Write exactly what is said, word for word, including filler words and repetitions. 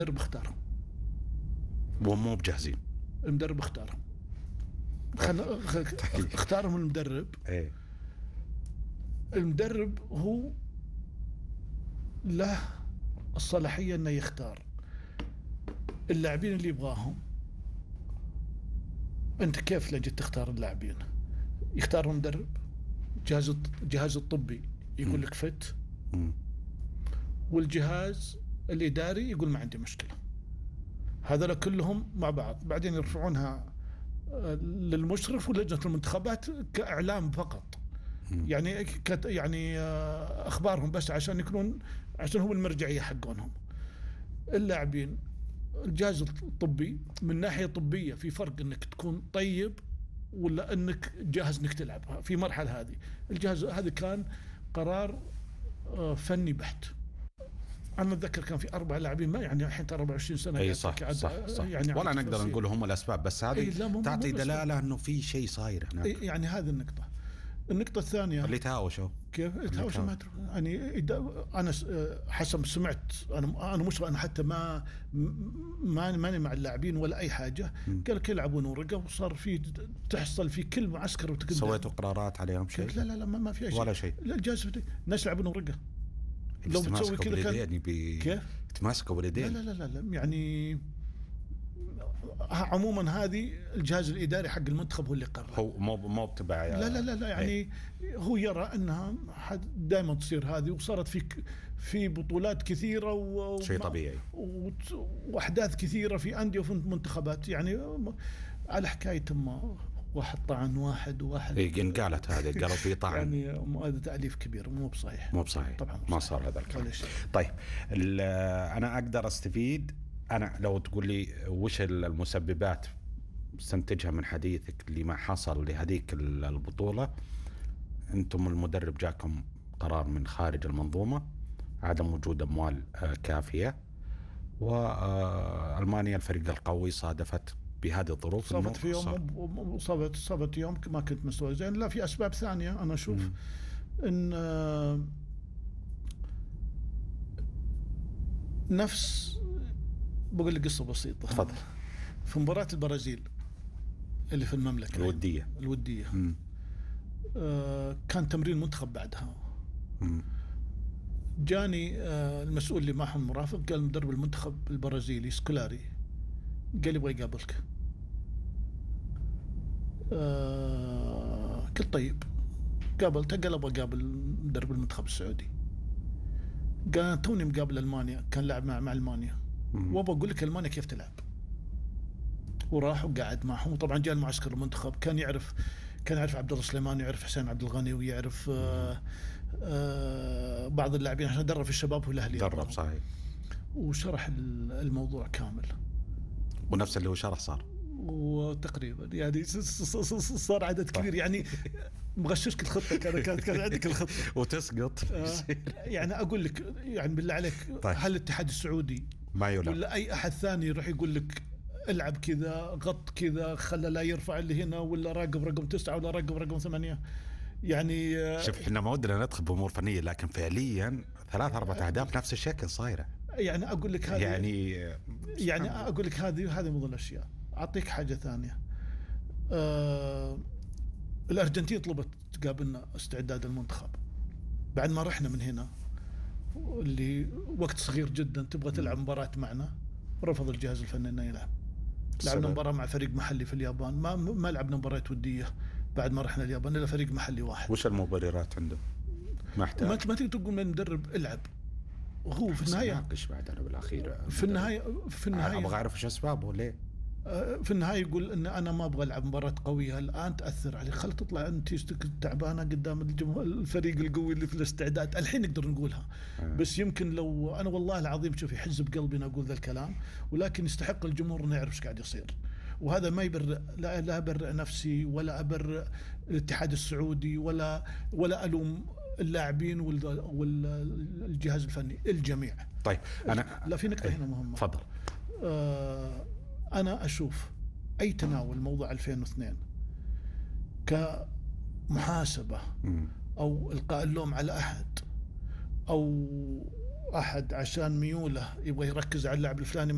المدرب اختارهم ومو بجاهزين. المدرب اختارهم خل... اختارهم المدرب. ايه المدرب هو له الصلاحية انه يختار اللاعبين اللي يبغاهم. انت كيف لجيت تختار اللاعبين؟ يختارهم مدرب، جهاز الجهاز الطبي يقول لك فت، والجهاز الإداري يقول ما عندي مشكلة. هذول كلهم مع بعض، بعدين يرفعونها للمشرف ولجنة المنتخبات كإعلام فقط. يعني كت يعني أخبارهم بس عشان يكونون، عشان هو المرجعية حقونهم. اللاعبين الجهاز الطبي من ناحية طبية في فرق انك تكون طيب ولا انك جاهز انك تلعب في مرحلة هذه. الجهاز هذا كان قرار فني بحت. انا اتذكر كان في اربع لاعبين، ما يعني الحين أربعة وعشرين سنة. اي صح صح, صح. يعني ولا نقدر نقول هم الاسباب، بس هذه تعطي دلالة انه في شيء صاير هناك. يعني هذه النقطة. النقطة الثانية اللي تهاوشوا كيف تهاوشوا ما أدري. يعني أنا حسب سمعت، أنا أنا مش أنا حتى ما ما ماني مع اللاعبين ولا أي حاجة. قال لك يلعبون ورقة، وصار في تحصل في كل معسكر وتقدم. سويتوا قرارات عليهم شيء؟ لا لا لا ما في شيء ولا شيء. لا الجهاز الناس يلعبون ورقة. لو بتسوي كذا كان يعني بي... كيف تماسكوا باليدين؟ لا لا لا لا يعني عموما هذه الجهاز الإداري حق المنتخب هو اللي قرر. هو مو مو بتبع. لا لا لا, لا يعني ايه؟ هو يرى انها دائما تصير هذه، وصارت في في بطولات كثيره و شيء طبيعي واحداث كثيره في انديه وفي منتخبات. يعني على حكايه ما واحد طعن واحد وواحد إيه قالت هذه قالوا في طعن. يعني هذا تأليف كبير، مو بصحيح. مو بصحيح طبعا ما صار هذا الكلام. طيب انا اقدر استفيد، أنا لو تقول لي وش المسببات استنتجها من حديثك اللي ما حصل لهذيك البطولة. أنتم المدرب جاكم قرار من خارج المنظومة، عدم وجود أموال كافية، وألمانيا الفريق القوي صادفت بهذه الظروف. صابت في يوم صابت صابت يوم ما كنت مستوى زين. لا في أسباب ثانية أنا أشوف م. إن نفس بقول لك قصة بسيطة. تفضل. في مباراة البرازيل اللي في المملكة الودية الودية آه كان تمرين منتخب بعدها. مم. جاني آه المسؤول اللي معهم المرافق، قال مدرب المنتخب البرازيلي سكولاري قال يبغى يقابلك. آه قلت طيب. قابلته قال ابغى اقابل مدرب المنتخب السعودي. قال توني مقابل المانيا، كان لعب مع مع المانيا وابغى اقول لك المانيا كيف تلعب. وراح وقعد معهم، وطبعا جاء المعسكر المنتخب كان يعرف كان يعرف عبد الله سليمان، ويعرف حسين عبد الغني، ويعرف آآ آآ بعض اللاعبين عشان درب في الشباب والاهلي. درب صحيح. وشرح الموضوع كامل، ونفس اللي هو شرح صار وتقريبا يعني صار عدد كبير. يعني مغششك الخطه كان كانت كان عندك الخطه وتسقط. يعني اقول لك يعني بالله عليك طيب. هل الاتحاد السعودي ما يلعب ولا اي احد ثاني يروح يقول لك العب كذا، غط كذا، خلى لا يرفع اللي هنا، ولا راقب رقم تسعة ولا راقب رقم ثمانية؟ يعني شوف احنا ما ودنا ندخل بأمور فنية، لكن فعليا ثلاث أربعة أهداف نفس الشكل صايرة. يعني أقول لك هذه يعني يعني أقول لك هذه هذه من ضمن الأشياء. أعطيك حاجة ثانية. آه الأرجنتين طلبت تقابلنا استعداد المنتخب بعد ما رحنا من هنا، اللي وقت صغير جدا تبغى تلعب مباراة معنا. رفض الجهاز الفني انه يلعب. لعبنا مباراة مع فريق محلي في اليابان، ما ما لعبنا مباراة ودية بعد ما رحنا اليابان الا فريق محلي واحد. وش المبررات عنده؟ ما احتاج. ما ما تقدر تقول من مدرب العب، وهو في النهاية ناقش بعد انا بالاخير. في النهاية في النهاية ابغى اعرف ايش اسبابه ليه. في النهاية يقول ان انا ما ابغى العب مباراة قوية الان تاثر علي، خل تطلع انت تعبانة قدام الجمهور الفريق القوي اللي في الاستعداد. الحين نقدر نقولها آه. بس يمكن لو انا والله العظيم شوف يحز بقلبي ان اقول ذا الكلام، ولكن يستحق الجمهور انه يعرف ايش قاعد يصير. وهذا ما يبرئ، لا لا ابرئ نفسي ولا ابرئ الاتحاد السعودي ولا ولا الوم اللاعبين والجهاز الفني، الجميع. طيب انا لا في نقطة هنا مهمة. تفضل. آه أنا أشوف أي تناول موضوع ألفين واثنين كمحاسبة أو إلقاء اللوم على أحد، أو أحد عشان ميوله يبغى يركز على اللاعب الفلاني